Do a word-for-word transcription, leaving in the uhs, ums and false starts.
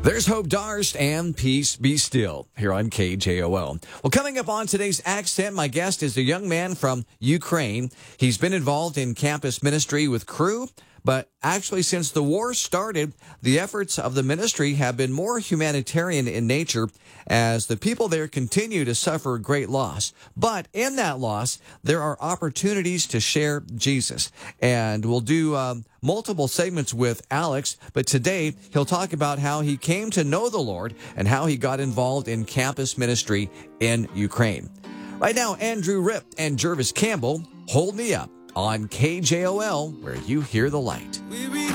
There's Hope Darst and Peace Be Still here on K J O L. Well, coming up on today's Accent, my guest is a young man from Ukraine. He's been involved in campus ministry with Cru, but actually since the war started, the efforts of the ministry have been more humanitarian in nature as the people there continue to suffer great loss. But in that loss, there are opportunities to share Jesus. And we'll do um, multiple segments with Alex, but today he'll talk about how he came to know the Lord and how he got involved in campus ministry in Ukraine. Right now, Andrew Ripp and Jervis Campbell, Hold Me Up on K J O L, where you hear the light.